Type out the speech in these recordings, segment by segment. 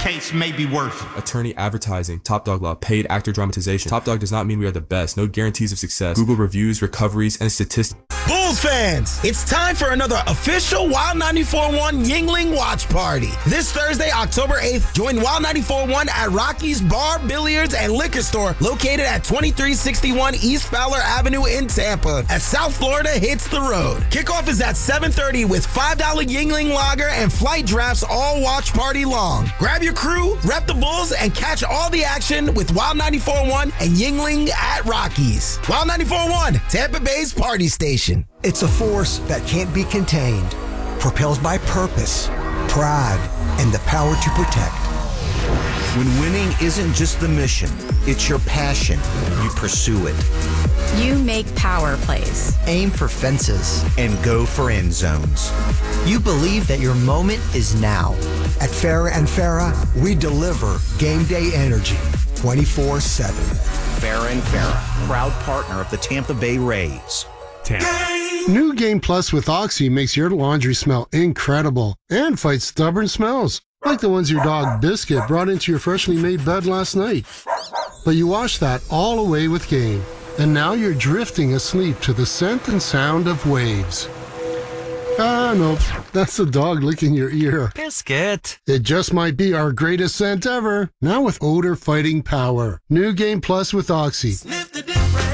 case may be worth it. Attorney advertising, Top Dog Law, paid actor dramatization. Top Dog does not mean we are the best. No guarantees of success. Google reviews, recoveries, and statistics. Bulls fans, it's time for another official Wild 94.1 Yingling Watch Party. This Thursday, October 8th, join Wild 94.1 at Rocky's Bar, Billiards, and Liquor Store located at 2361 East Fowler Avenue in Tampa as South Florida hits the road. Kickoff is at 7:30 with $5 Yingling Lager and flight drafts all watch party long. Grab your crew, rep the Bulls, and catch all the action with Wild 94.1 and Yingling at Rocky's. Wild 94.1, Tampa Bay's party station. It's a force that can't be contained, propelled by purpose, pride, and the power to protect. When winning isn't just the mission, it's your passion. You pursue it. You make power plays. Aim for fences. And go for end zones. You believe that your moment is now. At Farrah and Farrah, we deliver game day energy 24/7. Farrah and Farrah, proud partner of the Tampa Bay Rays. New Game Plus with Oxy makes your laundry smell incredible and fights stubborn smells, like the ones your dog Biscuit brought into your freshly made bed last night. But you wash that all away with Game, and now you're drifting asleep to the scent and sound of waves. Nope, that's the dog licking your ear. Biscuit. It just might be our greatest scent ever, now with odor fighting power. New Game Plus with Oxy. Sniff the difference.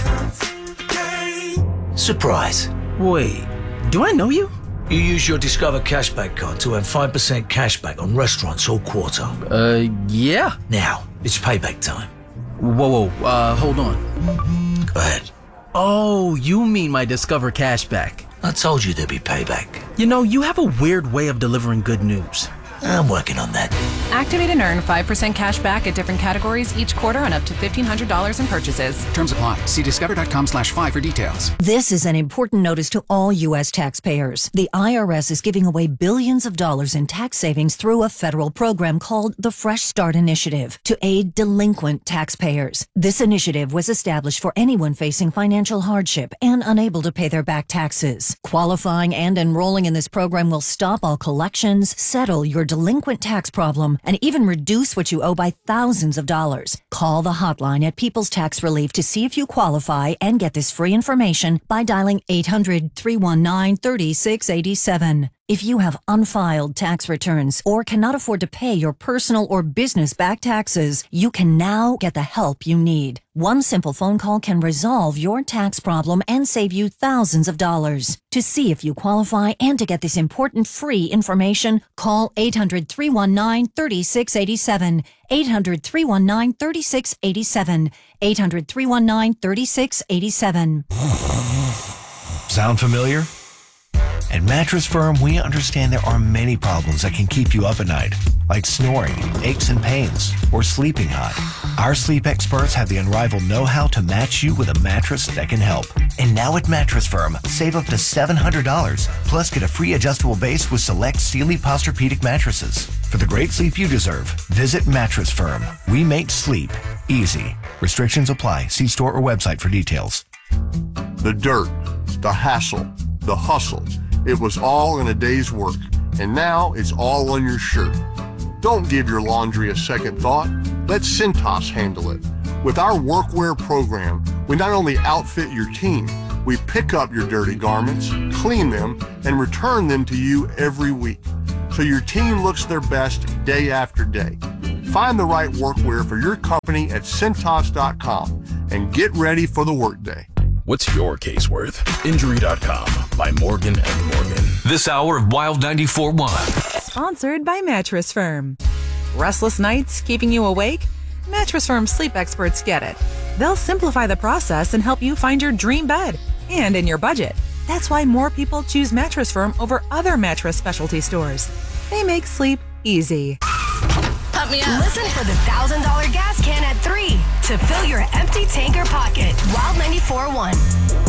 Surprise. Wait, do I know you? You use your Discover Cashback card to earn 5% cashback on restaurants all quarter. Yeah. Now, it's payback time. Whoa, hold on. Go ahead. Oh, you mean my Discover Cashback. I told you there'd be payback. You know, you have a weird way of delivering good news. I'm working on that. Activate and earn 5% cash back at different categories each quarter on up to $1,500 in purchases. Terms apply. See discover.com/5 for details. This is an important notice to all U.S. taxpayers. The IRS is giving away billions of dollars in tax savings through a federal program called the Fresh Start Initiative to aid delinquent taxpayers. This initiative was established for anyone facing financial hardship and unable to pay their back taxes. Qualifying and enrolling in this program will stop all collections, settle your delinquent tax problem, and even reduce what you owe by thousands of dollars. Call the hotline at People's Tax Relief to see if you qualify and get this free information by dialing 800-319-3687. If you have unfiled tax returns or cannot afford to pay your personal or business back taxes, you can now get the help you need. One simple phone call can resolve your tax problem and save you thousands of dollars. To see if you qualify and to get this important free information, call 800-319-3687. 800-319-3687. 800-319-3687. Sound familiar? At Mattress Firm, we understand there are many problems that can keep you up at night, like snoring, aches and pains, or sleeping hot. Our sleep experts have the unrivaled know-how to match you with a mattress that can help. And now at Mattress Firm, save up to $700, plus get a free adjustable base with select Sealy Posturepedic mattresses. For the great sleep you deserve, visit Mattress Firm. We make sleep easy. Restrictions apply. See store or website for details. The dirt, the hassle, the hustle. It was all in a day's work, and now it's all on your shirt. Don't give your laundry a second thought. Let Cintas handle it. With our workwear program, we not only outfit your team, we pick up your dirty garments, clean them, and return them to you every week, so your team looks their best day after day. Find the right workwear for your company at Cintas.com and get ready for the workday. What's your case worth? Injury.com by Morgan & Morgan. This hour of Wild 94.1. Sponsored by Mattress Firm. Restless nights keeping you awake? Mattress Firm sleep experts get it. They'll simplify the process and help you find your dream bed and in your budget. That's why more people choose Mattress Firm over other mattress specialty stores. They make sleep easy. Pump me up. Listen for the $1,000 gas can at 3 to fill your empty tank or pocket. Wild 94.1.